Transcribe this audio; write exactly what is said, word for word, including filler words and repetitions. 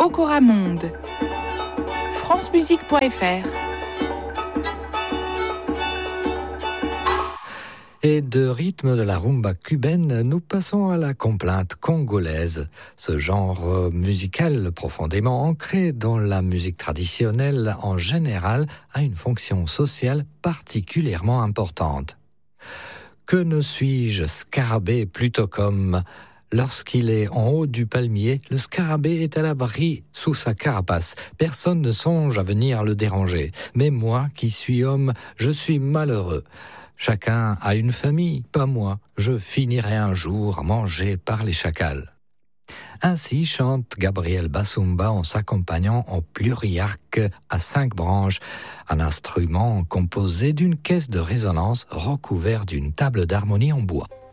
Pokora Monde. francemusique point f r. Et de rythme de la rumba cubaine, nous passons à la complainte congolaise. Ce genre musical profondément ancré dans la musique traditionnelle en général a une fonction sociale particulièrement importante. Que ne suis-je scarabée plutôt comme... Lorsqu'il est en haut du palmier, le scarabée est à l'abri sous sa carapace. Personne ne songe à venir le déranger. Mais moi, qui suis homme, je suis malheureux. Chacun a une famille, pas moi. Je finirai un jour mangé par les chacals. Ainsi chante Gabriel Basumba en s'accompagnant en pluriarque à cinq branches, un instrument composé d'une caisse de résonance recouvert d'une table d'harmonie en bois.